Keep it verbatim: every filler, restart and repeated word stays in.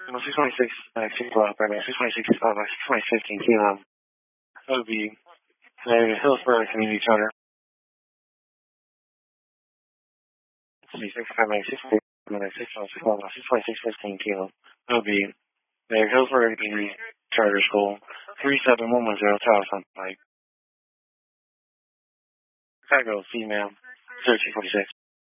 No, six twenty-six, uh, six o'clock, right now, six twenty-six, uh, six twenty-six in Kilo. That would be the Hillsborough Community Charter. Let's see, six five nine six six six twenty-six fifteen Kilo. That would be the Hillsborough Community Charter School, three seven one one zero Charleston Pike. Chicago, female, zero two forty-six.